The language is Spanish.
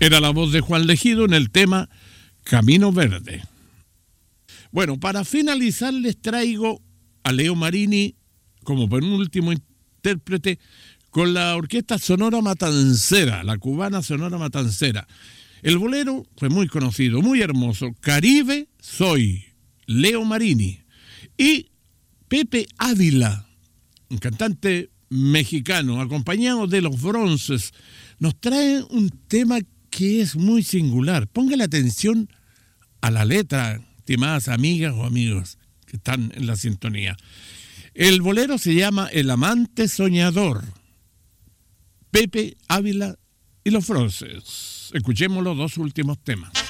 Era la voz de Juan Legido en el tema Camino Verde. Bueno, para finalizar les traigo a Leo Marini como penúltimo intérprete con la Orquesta Sonora Matancera, la cubana Sonora Matancera. El bolero fue muy conocido, muy hermoso. Caribe Soy, Leo Marini. Y Pepe Ávila, un cantante mexicano, acompañado de Los Bronces, nos trae un tema que es muy singular. Póngale atención a la letra, estimadas amigas o amigos que están en la sintonía. El bolero se llama El Amante Soñador. Pepe Ávila y Los Bronces. Escuchemos los dos últimos temas.